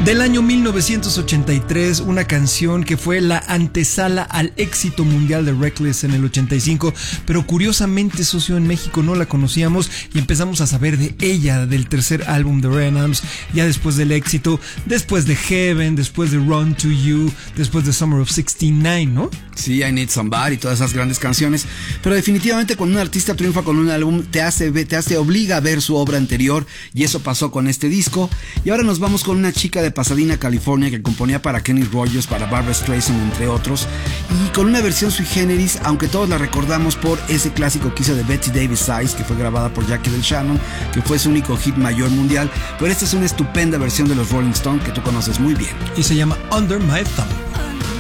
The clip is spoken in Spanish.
Del año 1983, una canción que fue la antesala al éxito mundial de Reckless en el 85, pero curiosamente, socio, en México no la conocíamos y empezamos a saber de ella, del tercer álbum de Ryan Adams, ya después del éxito, después de Heaven, después de Run to You, después de Summer of '69, ¿no? Sí, I Need Somebody y todas esas grandes canciones, pero definitivamente cuando un artista triunfa con un álbum te obliga a ver su obra anterior, y eso pasó con este disco. Y ahora nos vamos con una chica de Pasadena, California, que componía para Kenny Rogers, para Barbra Streisand, entre otros, y con una versión sui generis, aunque todos la recordamos por ese clásico que hizo de Bette Davis Size, que fue grabada por Jackie Del Shannon, que fue su único hit mayor mundial, pero esta es una estupenda versión de los Rolling Stones que tú conoces muy bien. Y se llama Under My Thumb.